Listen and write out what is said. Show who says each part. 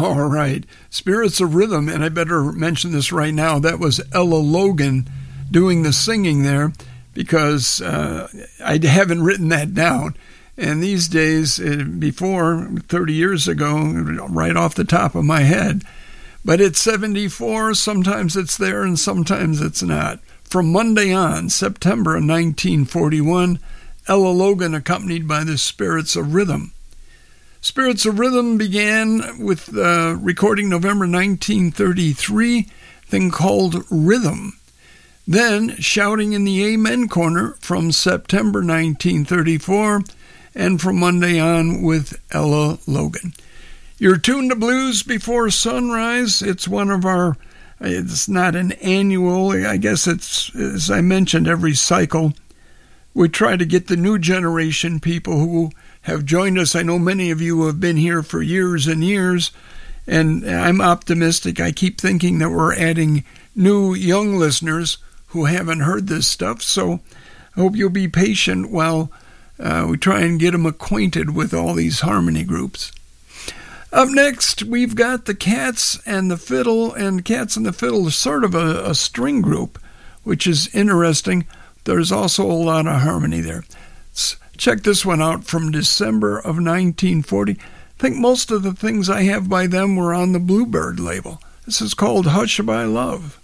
Speaker 1: All right. Spirits of Rhythm, and I better mention this right now. That was Ella Logan doing the singing there because I haven't written that down. And these days, before 30 years ago, right off the top of my head, but it's 74, sometimes it's there and sometimes it's not. From Monday on, September 1941, Ella Logan accompanied by the Spirits of Rhythm. Spirits of Rhythm began with recording November 1933, thing called Rhythm. Then Shouting in the Amen Corner from September 1934, and from Monday on with Ella Logan. You're tuned to Blues Before Sunrise. It's one of our, it's not an annual, I guess it's, as I mentioned, every cycle. We try to get the new generation people who have joined us. I know many of you have been here for years and years, and I'm optimistic. I keep thinking that we're adding new young listeners who haven't heard this stuff, so I hope you'll be patient while we try and get them acquainted with all these harmony groups. Up next, we've got the Cats and the Fiddle, and Cats and the Fiddle is sort of a string group, which is interesting. There's also a lot of harmony there. Check this one out from December of 1940. I think most of the things I have by them were on the Bluebird label. This is called Hush by Love.